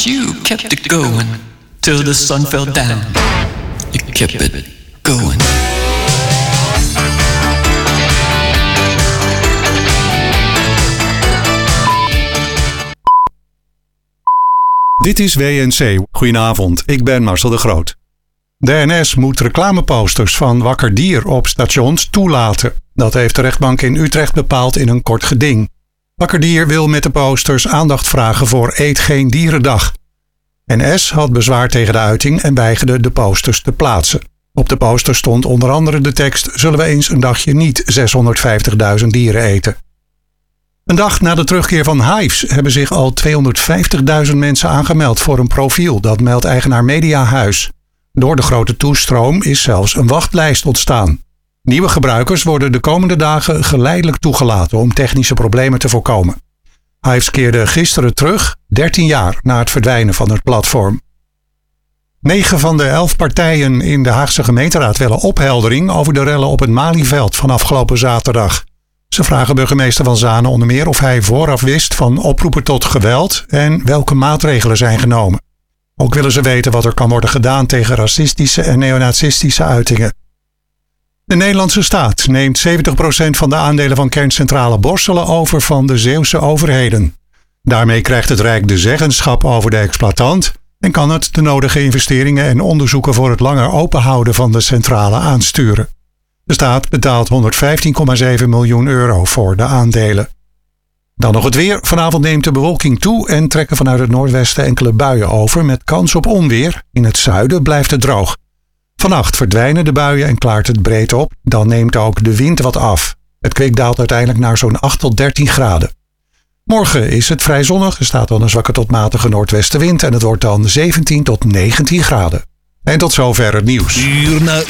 but you kept it going till the sun fell down. You kept it going. Dit is WNC. Goedenavond, ik ben Marcel de Groot. De NS moet reclameposters van Wakker Dier op stations toelaten. Dat heeft de rechtbank in Utrecht bepaald in een kort geding. Wakker Dier wil met de posters aandacht vragen voor Eet Geen Dierendag. NS had bezwaar tegen de uiting en weigerde de posters te plaatsen. Op de poster stond onder andere de tekst: zullen we eens een dagje niet 650.000 dieren eten. Een dag na de terugkeer van Hives hebben zich al 250.000 mensen aangemeld voor een profiel. Dat meldt eigenaar Mediahuis. Door de grote toestroom is zelfs een wachtlijst ontstaan. Nieuwe gebruikers worden de komende dagen geleidelijk toegelaten om technische problemen te voorkomen. Hives keerde gisteren terug, 13 jaar na het verdwijnen van het platform. 9 van de 11 partijen in de Haagse gemeenteraad willen opheldering over de rellen op het Malieveld van afgelopen zaterdag. Ze vragen burgemeester Van Zanen onder meer of hij vooraf wist van oproepen tot geweld en welke maatregelen zijn genomen. Ook willen ze weten wat er kan worden gedaan tegen racistische en neonazistische uitingen. De Nederlandse staat neemt 70% van de aandelen van kerncentrale Borselen over van de Zeeuwse overheden. Daarmee krijgt het Rijk de zeggenschap over de exploitant en kan het de nodige investeringen en onderzoeken voor het langer openhouden van de centrale aansturen. De staat betaalt 115,7 miljoen euro voor de aandelen. Dan nog het weer. Vanavond neemt de bewolking toe en trekken vanuit het noordwesten enkele buien over met kans op onweer. In het zuiden blijft het droog. Vannacht verdwijnen de buien en klaart het breed op. Dan neemt ook de wind wat af. Het kwik daalt uiteindelijk naar zo'n 8 tot 13 graden. Morgen is het vrij zonnig. Er staat dan een zwakke tot matige noordwestenwind en het wordt dan 17 tot 19 graden. En tot zover het nieuws. Uur na